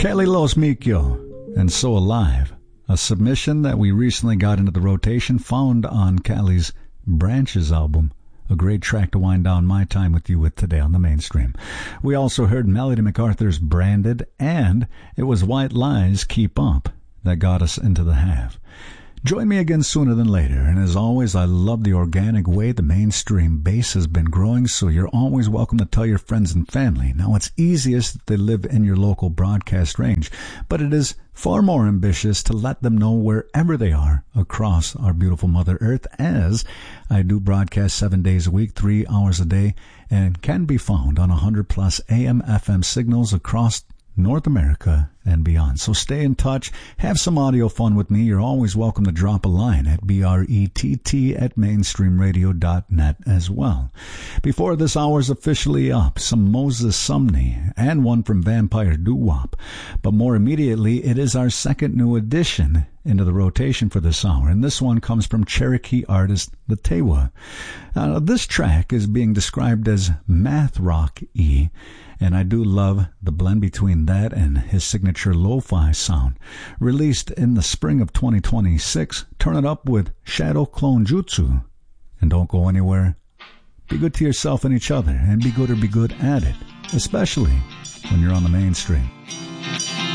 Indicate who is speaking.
Speaker 1: Kelly Los Mikyo and So Alive, a submission that we recently got into the rotation, found on Callie's Branches album. A great track to wind down my time with you with today on the mainstream. We also heard Melody MacArthur's Branded, and it was White Lies Keep Up that got us into the half. Join me again sooner than later, and as always, I love the organic way the mainstream base has been growing, so you're always welcome to tell your friends and family. Now, it's easiest if they live in your local broadcast range, but it is far more ambitious to let them know wherever they are across our beautiful Mother Earth, as I do broadcast 7 days a week, 3 hours a day, and can be found on 100+ AM FM signals across North America and beyond. So stay in touch, have some audio fun with me. You're always welcome to drop a line at brett@mainstreamradio.net as well. Before this hour's officially up, some Moses Sumney and one from Vampire Doo-Wop. But more immediately, it is our second new addition into the rotation for this hour, and this one comes from Cherokee artist The Tewa. Now, this track is being described as math rock-y, and I do love the blend between that and his signature lo-fi sound. Released in the spring of 2026, turn it up with Shadow Clone Jutsu. And don't go anywhere. Be good to yourself and each other, and be good at it, especially when you're on the mainstream.